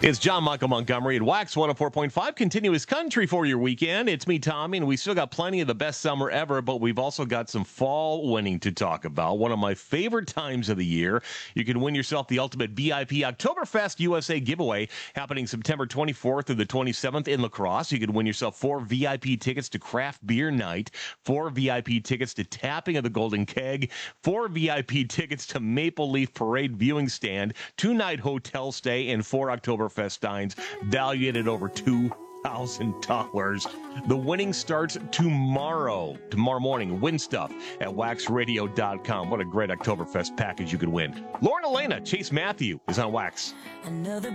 It's John Michael Montgomery at Wax 104.5, continuous country for your weekend. It's me, Tommy, and we still got plenty of the best summer ever, but we've also got some fall winning to talk about. One of my favorite times of the year. You can win yourself the ultimate VIP Oktoberfest USA giveaway happening September 24th through the 27th in La Crosse. You can win yourself 4 VIP tickets to Craft Beer Night, 4 VIP tickets to Tapping of the Golden Keg, 4 VIP tickets to Maple Leaf Parade Viewing Stand, 2-night hotel stay, and 4 Oktoberfest Steins valued at over $2,000. The winning starts tomorrow morning. Win stuff at waxradio.com. What a great Oktoberfest package you could win. Lauren Elena, Chase Matthew is on Wax.